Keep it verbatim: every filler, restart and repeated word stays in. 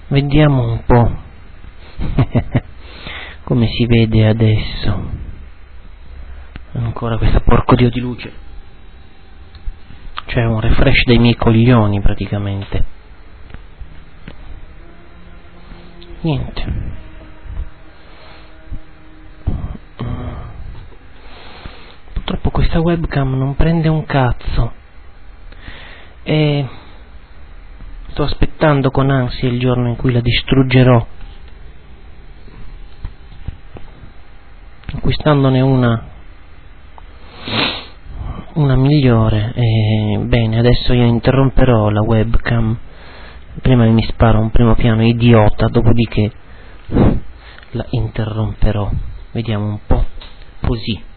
Vediamo un po' come si vede adesso. Ancora questa porco dio di luce. Cioè un refresh dei miei coglioni praticamente. Niente. Purtroppo questa webcam non prende un cazzo. E sto aspettando con ansia il giorno in cui la distruggerò, acquistandone una una migliore. E bene, adesso io interromperò la webcam. Prima mi sparo un primo piano idiota, dopodiché la interromperò. Vediamo un po'. Così.